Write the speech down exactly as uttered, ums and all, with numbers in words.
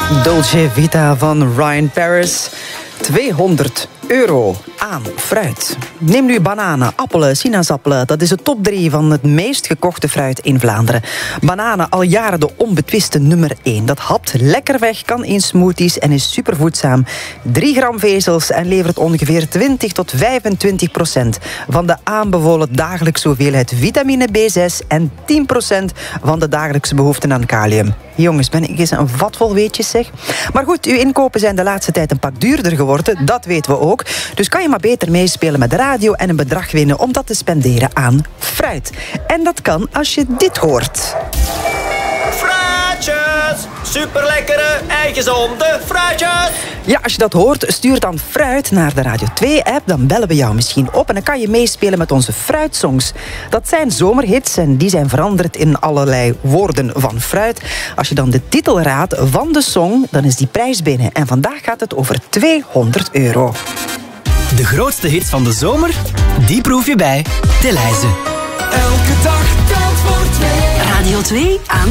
Dolce Vita van Ryan Paris. tweehonderd euro aan fruit. Neem nu bananen, appelen, sinaasappelen. Dat is de top drie van het meest gekochte fruit in Vlaanderen. Bananen al jaren de onbetwiste nummer één. Dat hapt lekker weg, kan in smoothies en is supervoedzaam. drie gram vezels en levert ongeveer twintig tot vijfentwintig procent van de aanbevolen dagelijkse hoeveelheid vitamine B zes en tien procent van de dagelijkse behoeften aan kalium. Jongens, ben ik eens een vat vol weetjes, zeg. Maar goed, uw inkopen zijn de laatste tijd een pak duurder geworden. Dat weten we ook. Dus kan je maar beter meespelen met de radio en een bedrag winnen om dat te spenderen aan fruit. En dat kan als je dit hoort. Fruitjes! Superlekkere en gezonde fruitjes! Ja, als je dat hoort, stuur dan fruit naar de Radio twee-app. Dan bellen we jou misschien op en dan kan je meespelen met onze fruitsongs. Dat zijn zomerhits en die zijn veranderd in allerlei woorden van fruit. Als je dan de titel raadt van de song, dan is die prijs binnen. En vandaag gaat het over tweehonderd euro. De grootste hits van de zomer, die proef je bij Delhaize. Elke dag telt voor twee. Radio twee aan